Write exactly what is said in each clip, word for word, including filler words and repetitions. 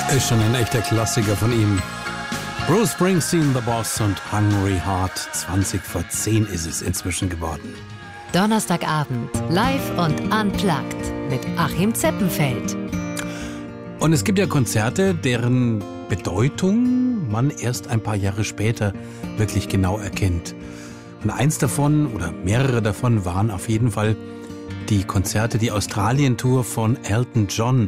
Ist schon ein echter Klassiker von ihm. Bruce Springsteen, The Boss und Hungry Heart. zwanzig vor zehn ist es inzwischen geworden. Donnerstagabend, live und unplugged mit Achim Zeppenfeld. Und es gibt ja Konzerte, deren Bedeutung man erst ein paar Jahre später wirklich genau erkennt. Und eins davon, oder mehrere davon, waren auf jeden Fall die Konzerte, die Australien-Tour von Elton John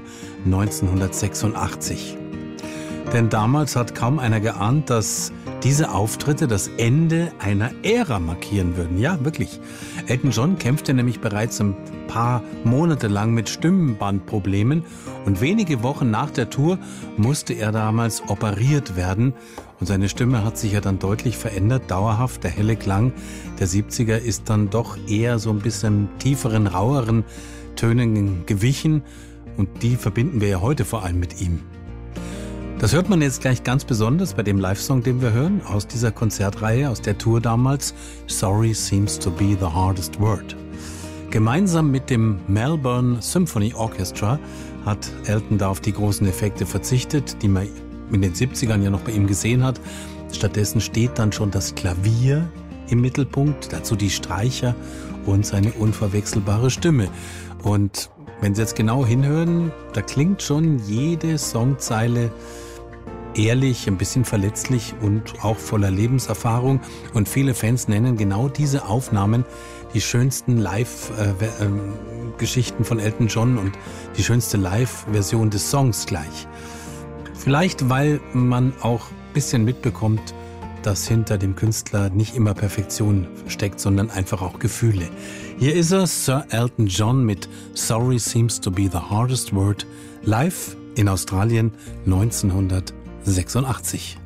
neunzehnhundertsechsundachtzig. Denn damals hat kaum einer geahnt, dass diese Auftritte das Ende einer Ära markieren würden. Ja, wirklich. Elton John kämpfte nämlich bereits ein paar Monate lang mit Stimmbandproblemen und wenige Wochen nach der Tour musste er damals operiert werden. Und seine Stimme hat sich ja dann deutlich verändert, dauerhaft. Der helle Klang der siebziger ist dann doch eher so ein bisschen tieferen, raueren Tönen gewichen. Und die verbinden wir ja heute vor allem mit ihm. Das hört man jetzt gleich ganz besonders bei dem Live-Song, den wir hören, aus dieser Konzertreihe, aus der Tour damals. Sorry seems to be the hardest word. Gemeinsam mit dem Melbourne Symphony Orchestra hat Elton da auf die großen Effekte verzichtet, die man in den siebzigern ja noch bei ihm gesehen hat. Stattdessen steht dann schon das Klavier im Mittelpunkt, dazu die Streicher und seine unverwechselbare Stimme. Und wenn Sie jetzt genau hinhören, da klingt schon jede Songzeile ehrlich, ein bisschen verletzlich und auch voller Lebenserfahrung. Und viele Fans nennen genau diese Aufnahmen die schönsten Live-Geschichten von Elton John und die schönste Live-Version des Songs gleich. Vielleicht, weil man auch ein bisschen mitbekommt, dass hinter dem Künstler nicht immer Perfektion steckt, sondern einfach auch Gefühle. Hier ist er, Sir Elton John mit Sorry Seems to be the Hardest Word, live in Australien neunzehnhundertsechsundachtzig.